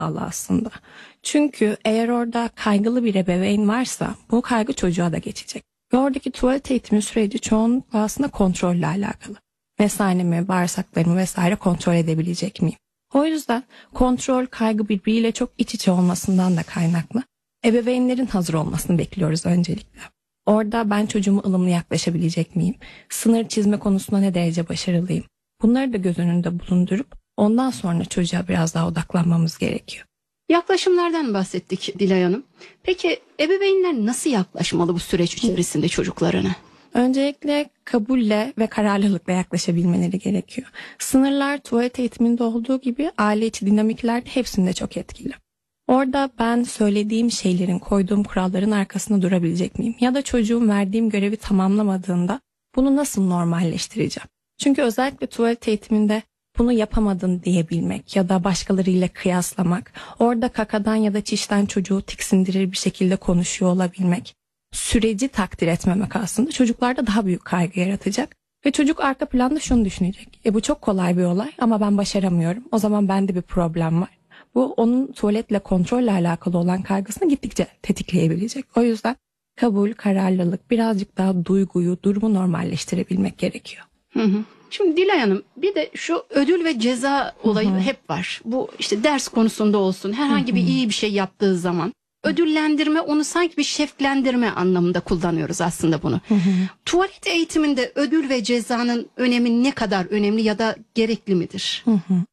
bağlı aslında. Çünkü eğer orada kaygılı bir ebeveyn varsa bu kaygı çocuğa da geçecek. Ve oradaki tuvalet eğitimi süreci çoğunlukla aslında kontrolle alakalı. Mesanemi, bağırsaklarımı vesaire kontrol edebilecek miyim? O yüzden kontrol, kaygı birbiriyle çok iç içe olmasından da kaynaklı. Ebeveynlerin hazır olmasını bekliyoruz öncelikle. Orada ben çocuğuma ılımlı yaklaşabilecek miyim? Sınır çizme konusunda ne derece başarılıyım? Bunları da göz önünde bulundurup ondan sonra çocuğa biraz daha odaklanmamız gerekiyor. Yaklaşımlardan bahsettik Dilay Hanım. Peki ebeveynler nasıl yaklaşmalı bu süreç içerisinde çocuklarına? Öncelikle kabulle ve kararlılıkla yaklaşabilmeleri gerekiyor. Sınırlar tuvalet eğitiminde olduğu gibi aile içi dinamikler hepsinde çok etkili. Orada ben söylediğim şeylerin, koyduğum kuralların arkasında durabilecek miyim? Ya da çocuğum verdiğim görevi tamamlamadığında bunu nasıl normalleştireceğim? Çünkü özellikle tuvalet eğitiminde bunu yapamadın diyebilmek ya da başkalarıyla kıyaslamak, orada kakadan ya da çişten çocuğu tiksindirir bir şekilde konuşuyor olabilmek, süreci takdir etmemek aslında çocuklarda daha büyük kaygı yaratacak. Ve çocuk arka planda şunu düşünecek. Bu çok kolay bir olay ama ben başaramıyorum. O zaman bende bir problem var. Bu onun tuvaletle kontrolle alakalı olan kaygısını gittikçe tetikleyebilecek. O yüzden kabul, kararlılık, birazcık daha duyguyu, durumu normalleştirebilmek gerekiyor. Şimdi Dilay Hanım bir de şu ödül ve ceza olayı hep var. Bu işte ders konusunda olsun, herhangi bir iyi bir şey yaptığı zaman ödüllendirme, onu sanki bir şevklendirme anlamında kullanıyoruz aslında bunu. Tuvalet eğitiminde ödül ve cezanın önemi ne kadar önemli ya da gerekli midir?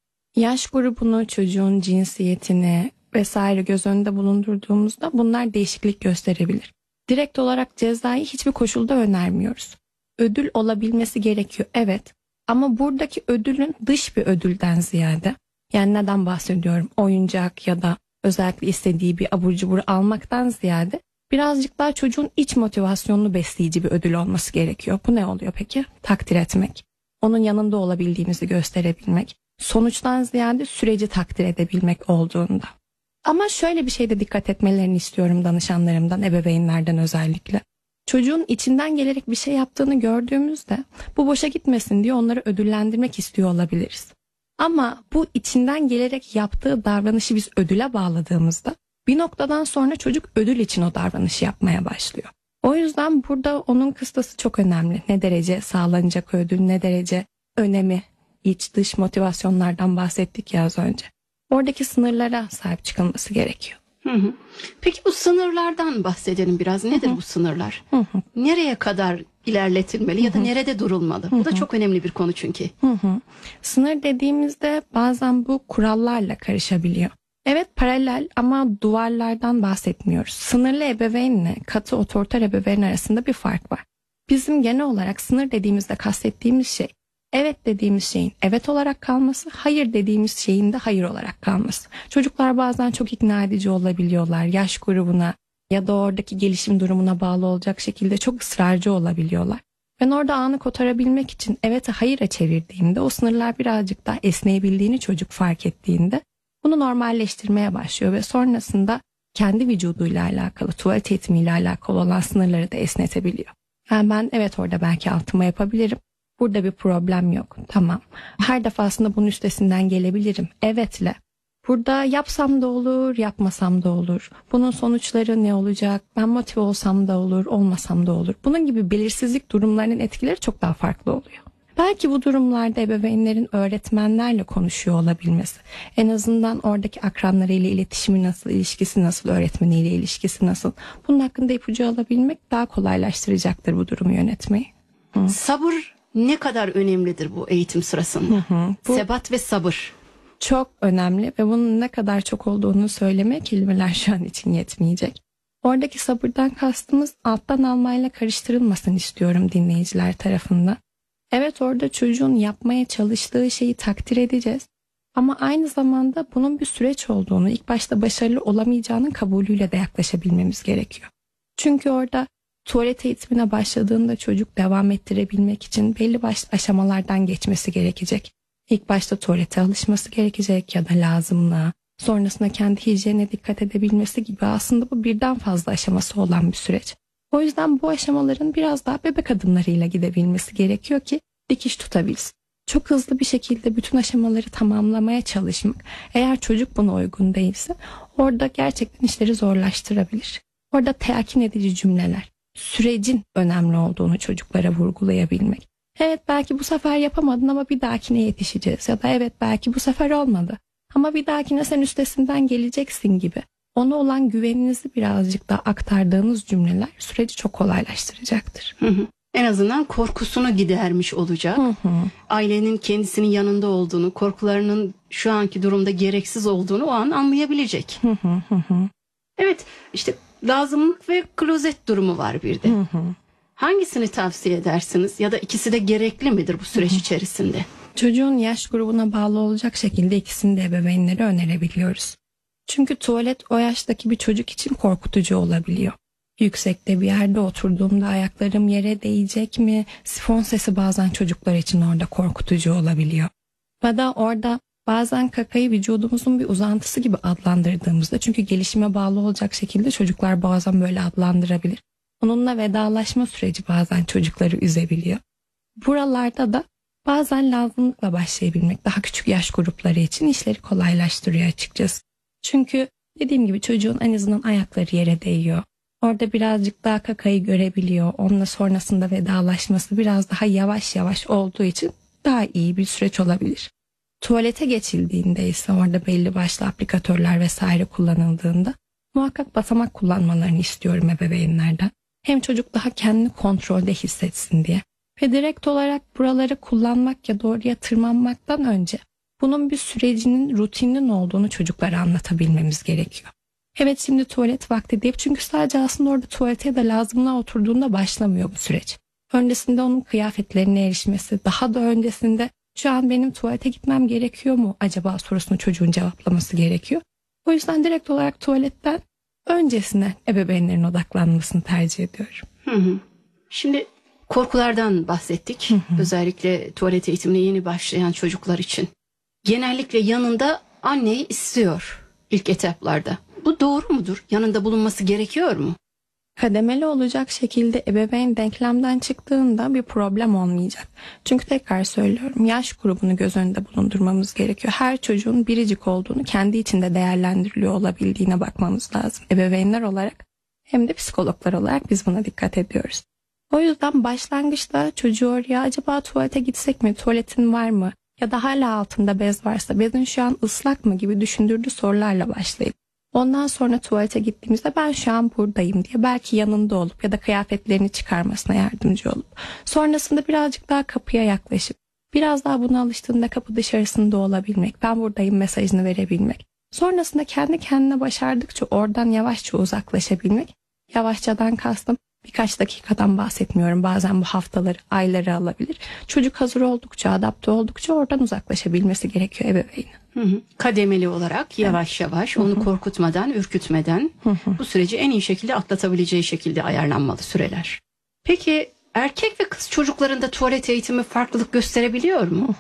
Yaş grubunu, çocuğun cinsiyetini vesaire göz önünde bulundurduğumuzda bunlar değişiklik gösterebilir. Direkt olarak cezayı hiçbir koşulda önermiyoruz. Ödül olabilmesi gerekiyor, evet. Ama buradaki ödülün dış bir ödülden ziyade, yani neden bahsediyorum? Oyuncak ya da özellikle istediği bir abur cubur almaktan ziyade birazcık daha çocuğun iç motivasyonunu besleyici bir ödül olması gerekiyor. Bu ne oluyor peki? Takdir etmek, onun yanında olabildiğimizi gösterebilmek, sonuçtan ziyade süreci takdir edebilmek olduğunda. Ama şöyle bir şeyde dikkat etmelerini istiyorum danışanlarımdan, ebeveynlerden özellikle. Çocuğun içinden gelerek bir şey yaptığını gördüğümüzde bu boşa gitmesin diye onları ödüllendirmek istiyor olabiliriz. Ama bu içinden gelerek yaptığı davranışı biz ödüle bağladığımızda bir noktadan sonra çocuk ödül için o davranışı yapmaya başlıyor. O yüzden burada onun kıstası çok önemli. Ne derece sağlanacak ödül, ne derece önemi, iç dış motivasyonlardan bahsettik ya az önce. Oradaki sınırlara sahip çıkılması gerekiyor. Peki bu sınırlardan bahsedelim biraz. Nedir bu sınırlar? Nereye kadar ilerletilmeli ya da nerede durulmalı? Bu da çok önemli bir konu çünkü. Sınır dediğimizde bazen bu kurallarla karışabiliyor. Evet, paralel ama duvarlardan bahsetmiyoruz. Sınırlı ebeveynle katı otoriter ebeveyn arasında bir fark var. Bizim genel olarak sınır dediğimizde kastettiğimiz şey, evet dediğimiz şeyin evet olarak kalması, hayır dediğimiz şeyin de hayır olarak kalması. Çocuklar bazen çok ikna edici olabiliyorlar. Yaş grubuna ya da oradaki gelişim durumuna bağlı olacak şekilde çok ısrarcı olabiliyorlar. Ben orada anı kotarabilmek için evet'e hayır'a çevirdiğimde o sınırlar birazcık daha esneyebildiğini çocuk fark ettiğinde bunu normalleştirmeye başlıyor ve sonrasında kendi vücuduyla alakalı, tuvalet eğitimiyle alakalı olan sınırları da esnetebiliyor. Yani ben evet orada belki altıma yapabilirim. Burada bir problem yok. Tamam. Her defasında bunun üstesinden gelebilirim. Evetle. Burada yapsam da olur, yapmasam da olur. Bunun sonuçları ne olacak? Ben motive olsam da olur, olmasam da olur. Bunun gibi belirsizlik durumlarının etkileri çok daha farklı oluyor. Belki bu durumlarda ebeveynlerin öğretmenlerle konuşuyor olabilmesi, en azından oradaki akranlarıyla iletişimi nasıl, ilişkisi nasıl, öğretmeniyle ilişkisi nasıl, bunun hakkında ipucu alabilmek daha kolaylaştıracaktır bu durumu yönetmeyi. Sabır ne kadar önemlidir bu eğitim sırasında? Sebat ve sabır. Çok önemli ve bunun ne kadar çok olduğunu söylemeye kelimeler şu an için yetmeyecek. Oradaki sabırdan kastımız alttan almayla karıştırılmasın istiyorum dinleyiciler tarafından. Evet, orada çocuğun yapmaya çalıştığı şeyi takdir edeceğiz. Ama aynı zamanda bunun bir süreç olduğunu, ilk başta başarılı olamayacağının kabulüyle de yaklaşabilmemiz gerekiyor. Çünkü orada tuvalet eğitimine başladığında çocuk devam ettirebilmek için belli başlı aşamalardan geçmesi gerekecek. İlk başta tuvalete alışması gerekecek ya da lazımlığa, sonrasında kendi hijyenine dikkat edebilmesi gibi aslında bu birden fazla aşaması olan bir süreç. O yüzden bu aşamaların biraz daha bebek adımlarıyla gidebilmesi gerekiyor ki dikiş tutabilsin. çok hızlı bir şekilde bütün aşamaları tamamlamaya çalışmak, eğer çocuk buna uygun değilse orada gerçekten işleri zorlaştırabilir. Orada telkin edici cümleler, sürecin önemli olduğunu çocuklara vurgulayabilmek. Evet belki bu sefer yapamadın ama bir dahakine yetişeceğiz, ya da evet belki bu sefer olmadı ama bir dahakine sen üstesinden geleceksin gibi. Ona olan güveninizi birazcık daha aktardığınız cümleler süreci çok kolaylaştıracaktır. En azından korkusunu gidermiş olacak. Ailenin kendisinin yanında olduğunu, korkularının şu anki durumda gereksiz olduğunu o an anlayabilecek. Evet, işte lazımlık ve klozet durumu var bir de. Hangisini tavsiye edersiniz ya da ikisi de gerekli midir bu süreç içerisinde? Çocuğun yaş grubuna bağlı olacak şekilde ikisini de ebeveynlere önerebiliyoruz. Çünkü tuvalet o yaştaki bir çocuk için korkutucu olabiliyor. Yüksekte bir yerde oturduğumda ayaklarım yere değecek mi? Sifon sesi bazen çocuklar için orada korkutucu olabiliyor. Ya da orada bazen kakayı vücudumuzun bir uzantısı gibi adlandırdığımızda, çünkü gelişime bağlı olacak şekilde çocuklar bazen böyle adlandırabilir. Onunla vedalaşma süreci bazen çocukları üzebiliyor. Buralarda da bazen lazımlıkla başlayabilmek daha küçük yaş grupları için işleri kolaylaştırıyor açıkçası. Çünkü dediğim gibi çocuğun en azından ayakları yere değiyor. Orada birazcık daha kakayı görebiliyor. Onunla sonrasında vedalaşması biraz daha yavaş yavaş olduğu için daha iyi bir süreç olabilir. Tuvalete geçildiğinde ise orada belli başlı aplikatörler vesaire kullanıldığında muhakkak basamak kullanmalarını istiyorum ebeveynlerden. Hem çocuk daha kendini kontrolde hissetsin diye. Ve direkt olarak buraları kullanmak ya da oraya tırmanmaktan önce bunun bir sürecinin, rutininin olduğunu çocuklara anlatabilmemiz gerekiyor. Evet şimdi tuvalet vakti deyip, çünkü sadece aslında orada tuvalete de lazımlığa oturduğunda başlamıyor bu süreç. Öncesinde onun kıyafetlerine erişmesi, daha da öncesinde şu an benim tuvalete gitmem gerekiyor mu acaba sorusunu çocuğun cevaplaması gerekiyor. O yüzden direkt olarak tuvaletten öncesine ebeveynlerin odaklanmasını tercih ediyorum. Şimdi korkulardan bahsettik. Özellikle tuvalet eğitimine yeni başlayan çocuklar için. Genellikle yanında anneyi istiyor ilk etaplarda. Bu doğru mudur? Yanında bulunması gerekiyor mu? Kademeli olacak şekilde ebeveyn denklemden çıktığında bir problem olmayacak. Çünkü tekrar söylüyorum, yaş grubunu göz önünde bulundurmamız gerekiyor. Her çocuğun biricik olduğunu, kendi içinde değerlendiriliyor olabildiğine bakmamız lazım. Ebeveynler olarak hem de psikologlar olarak biz buna dikkat ediyoruz. O yüzden başlangıçta çocuğu oraya acaba tuvalete gitsek mi, tuvaletin var mı ya da hala altında bez varsa bezin şu an ıslak mı gibi düşündürdüğü sorularla başlayıp ondan sonra tuvalete gittiğimizde ben şu an buradayım diye belki yanında olup ya da kıyafetlerini çıkarmasına yardımcı olup sonrasında birazcık daha kapıya yaklaşıp biraz daha buna alıştığında kapı dışarısında olabilmek, ben buradayım mesajını verebilmek. Sonrasında kendi kendine başardıkça oradan yavaşça uzaklaşabilmek. Yavaşçadan kastım birkaç dakikadan bahsetmiyorum. Bazen bu haftaları, ayları alabilir. Çocuk hazır oldukça, adapte oldukça oradan uzaklaşabilmesi gerekiyor ebeveynin. Kademeli olarak yavaş yavaş onu korkutmadan, ürkütmeden bu süreci en iyi şekilde atlatabileceği şekilde ayarlanmalı süreler. Peki erkek ve kız çocuklarında tuvalet eğitimi farklılık gösterebiliyor mu?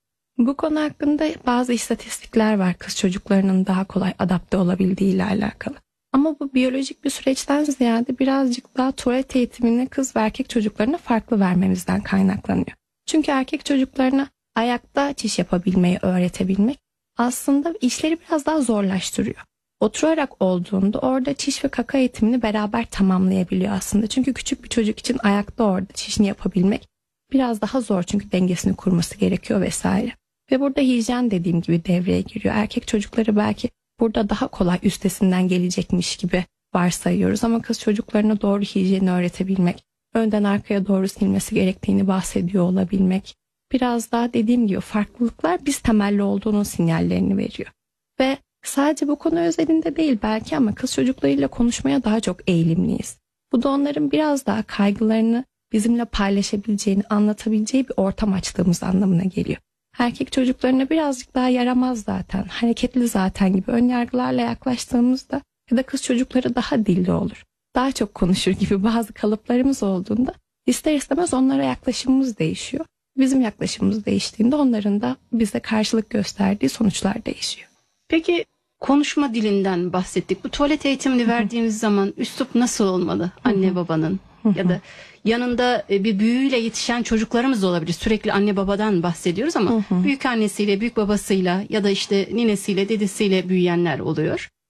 Bu konu hakkında bazı istatistikler var, kız çocuklarının daha kolay adapte olabildiği ile alakalı. Ama bu biyolojik bir süreçten ziyade birazcık daha tuvalet eğitimini kız ve erkek çocuklarına farklı vermemizden kaynaklanıyor. Çünkü erkek çocuklarına ayakta çiş yapabilmeyi öğretebilmek aslında işleri biraz daha zorlaştırıyor. Oturarak olduğunda orada çiş ve kaka eğitimini beraber tamamlayabiliyor aslında. Çünkü küçük bir çocuk için ayakta orada çişini yapabilmek biraz daha zor, çünkü dengesini kurması gerekiyor vesaire. Ve burada hijyen dediğim gibi devreye giriyor. Erkek çocukları belki burada daha kolay üstesinden gelecekmiş gibi varsayıyoruz ama kız çocuklarına doğru hijyeni öğretebilmek, önden arkaya doğru silmesi gerektiğini bahsediyor olabilmek, biraz daha dediğim gibi farklılıklar biz temelli olduğunun sinyallerini veriyor. Ve sadece bu konu özelinde değil belki ama kız çocuklarıyla konuşmaya daha çok eğilimliyiz. Bu da onların biraz daha kaygılarını bizimle paylaşabileceğini, anlatabileceği bir ortam açtığımız anlamına geliyor. Erkek çocuklarına birazcık daha yaramaz zaten, hareketli zaten gibi önyargılarla yaklaştığımızda ya da kız çocukları daha dilli olur, daha çok konuşur gibi bazı kalıplarımız olduğunda ister istemez onlara yaklaşımımız değişiyor. Bizim yaklaşımımız değiştiğinde onların da bize karşılık gösterdiği sonuçlar değişiyor. Peki konuşma dilinden bahsettik. Bu tuvalet eğitimini verdiğimiz zaman üslup nasıl olmalı anne babanın ya da yanında bir büyüğüyle yetişen çocuklarımız da olabilir. Sürekli anne babadan bahsediyoruz ama büyük annesiyle, büyük babasıyla ya da işte ninesiyle, dedesiyle büyüyenler oluyor.